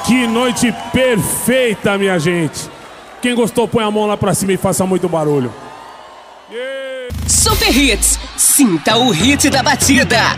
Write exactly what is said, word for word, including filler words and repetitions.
Que noite perfeita, minha gente. Quem gostou, põe a mão lá pra cima e faça muito barulho. Super Hits, sinta o hit da batida.